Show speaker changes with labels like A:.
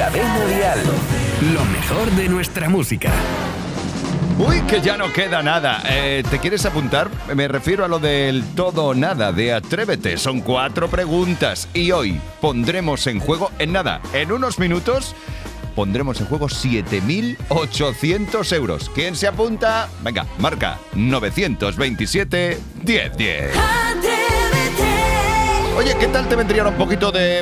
A: Cadena Dial. Lo mejor de nuestra música.
B: Uy, que ya no queda nada. ¿Te quieres apuntar? Me refiero a lo del todo o nada de Atrévete. Son 4 preguntas y hoy pondremos en juego, en unos minutos, pondremos en juego 7.800 euros. ¿Quién se apunta? Venga, marca 927 1010. Oye, ¿qué tal te vendría un poquito de